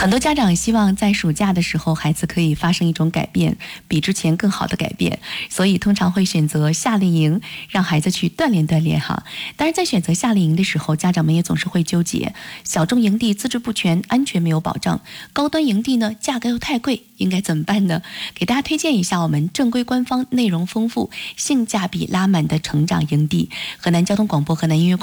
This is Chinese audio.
很多家长希望在暑假的时候孩子可以发生一种改变，比之前更好的改变，所以通常会选择夏令营，让孩子去锻炼锻炼哈。当然在选择夏令营的时候，家长们也总是会纠结，小众营地资质不全，安全没有保障，高端营地呢价格又太贵，应该怎么办呢？给大家推荐一下我们正规官方内容丰富性价比拉满的成长营地，河南交通广播河南音乐